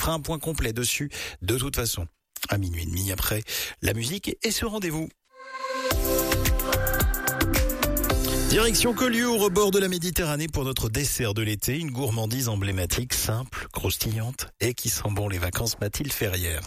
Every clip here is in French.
fera un point complet dessus de toute façon. À minuit et demi après la musique et ce rendez-vous. Direction Collioure, au bord de la Méditerranée pour notre dessert de l'été. Une gourmandise emblématique, simple, croustillante et qui sent bon les vacances Mathilde Ferrière.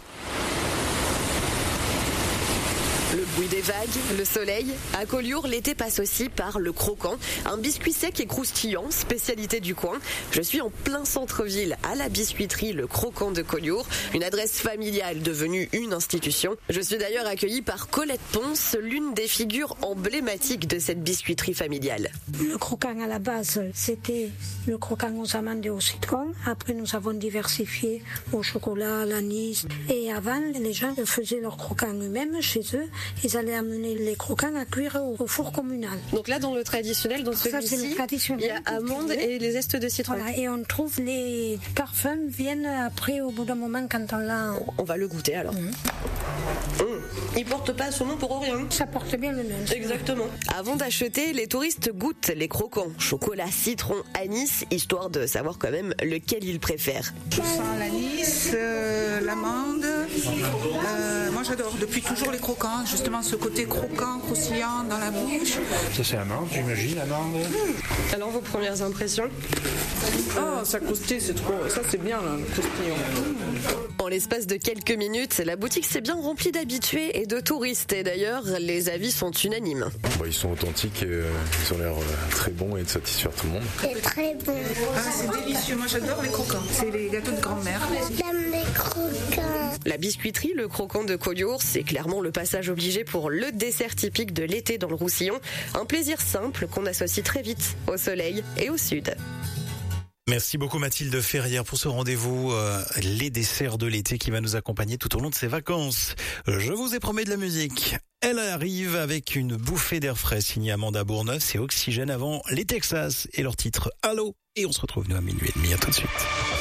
Le bruit des vagues, le soleil. À Collioure, l'été passe aussi par le croquant, un biscuit sec et croustillant, spécialité du coin. Je suis en plein centre-ville, à la biscuiterie Le Croquant de Collioure, une adresse familiale devenue une institution. Je suis d'ailleurs accueillie par Colette Ponce, l'une des figures emblématiques de cette biscuiterie familiale. Le croquant à la base, c'était le croquant aux amandes et au citron. Après, nous avons diversifié au chocolat, à l'anis. Et avant, les gens faisaient leurs croquants eux-mêmes chez eux. Ils allaient amener les croquants à cuire au four communal. Donc là, dans le traditionnel, dans celui-ci, il y a amandes et les zestes de citron. Voilà, et on trouve les parfums viennent après, au bout d'un moment, quand on l'a... On va le goûter alors. Il porte pas son nom pour rien. Ça porte bien le nom. Exactement. Avant d'acheter, les touristes goûtent les croquants. Chocolat, citron, anis, histoire de savoir quand même lequel ils préfèrent. Je sens l'anis, l'amande. Moi j'adore depuis toujours les croquants, justement ce côté croquant, croustillant dans la bouche. Ça c'est l'amande, j'imagine, l'amande. Alors vos premières impressions? Oh, ça croustille, c'est trop. Ça c'est bien là, le croustillant. En l'espace de quelques minutes, la boutique s'est bien remplie d'habitués et de touristes. Et d'ailleurs, les avis sont unanimes. Ils sont authentiques, ils ont l'air très bons et de satisfaire tout le monde. C'est très bon. Ah, c'est délicieux, moi j'adore les croquants. C'est les gâteaux de grand-mère. J'aime les croquants. La biscuiterie Le Croquant de Collioure, c'est clairement le passage obligé pour le dessert typique de l'été dans le Roussillon. Un plaisir simple qu'on associe très vite au soleil et au sud. Merci beaucoup Mathilde Ferrière pour ce rendez-vous les desserts de l'été qui va nous accompagner tout au long de ces vacances. Je vous ai promis de la musique. Elle arrive avec une bouffée d'air frais signée Amanda Bourneuf, c'est Oxygène avant les Texas et leur titre Allô. Et on se retrouve nous à minuit et demi, à tout de suite.